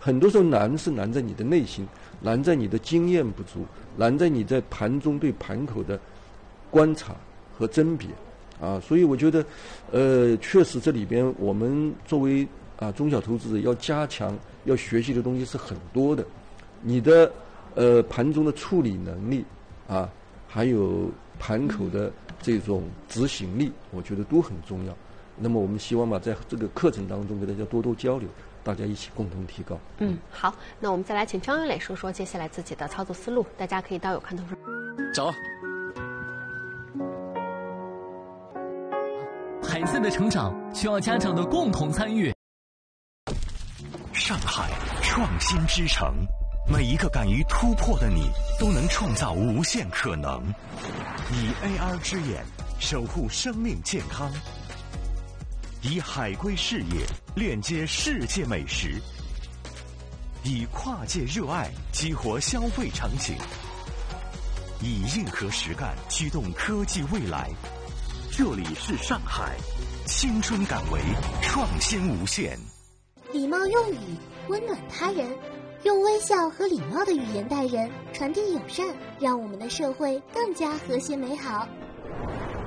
很多时候难是难在你的内心，难在你的经验不足，难在你在盘中对盘口的观察和甄别啊。所以我觉得确实这里边我们作为中小投资者要加强要学习的东西是很多的，你的盘中的处理能力啊，还有盘口的这种执行力，我觉得都很重要。那么我们希望在这个课程当中跟大家多多交流，大家一起共同提高。 好，那我们再来请张玉磊说说接下来自己的操作思路，大家可以到有看头上走。孩子的成长需要家长的共同参与。 上海创新之城，每一个敢于突破的你，都能创造无限可能。以 AR 之眼守护生命健康，以海龟事业链接世界美食，以跨界热爱激活消费场景，以硬核实干驱动科技未来。这里是上海，青春敢为，创新无限。 礼貌用语温暖他人，用微笑和礼貌的语言待人，传递友善，让我们的社会更加和谐美好。